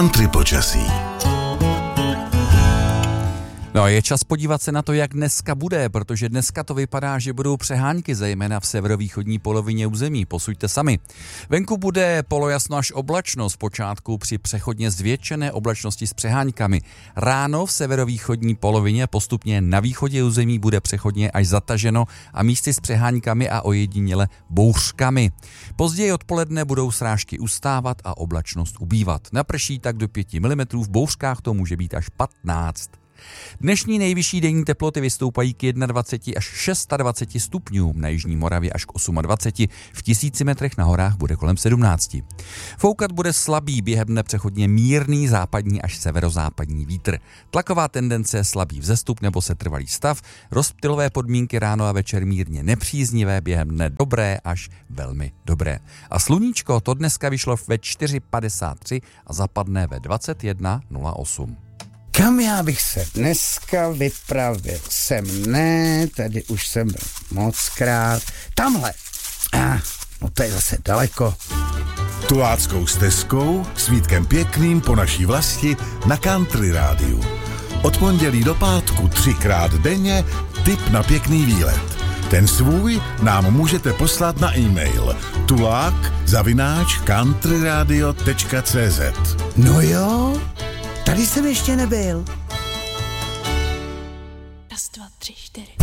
country počasí. No, je čas podívat se na to, jak dneska bude, protože dneska to vypadá, že budou přehánky, zejména v severovýchodní polovině území. Posuďte sami. Venku bude polojasno až oblačno, zpočátku při přechodně zvětšené oblačnosti s přehánkami. Ráno v severovýchodní polovině, postupně na východě území bude přechodně až zataženo a místy s přehánkami a ojediněle bouřkami. Později odpoledne budou srážky ustávat a oblačnost ubývat. Naprší tak do 5 mm, v bouřkách to může být až 15. Dnešní nejvyšší denní teploty vystoupají k 21 až 26 stupňům, na jižní Moravě až k 28, v 1000 metrech na horách bude kolem 17. Foukat bude slabý, během dne přechodně mírný západní až severozápadní vítr. Tlaková tendence slabý vzestup nebo setrvalý stav, rozptylové podmínky ráno a večer mírně nepříznivé, během dne dobré až velmi dobré. A sluníčko to dneska vyšlo ve 4:53 a zapadne ve 21:08. Kam já bych se dneska vypravil? Tady už jsem byl mockrát. Tamhle. No to je zase daleko. Tuláckou stezkou s Vítkem Pěkným po naší vlasti na Country rádiu. Od pondělí do pátku 3krát denně tip na pěkný výlet. Ten svůj nám můžete poslat na e-mail tulák@countryradio.cz. No jo, tady jsem ještě nebyl. 1, 2, 3, 4.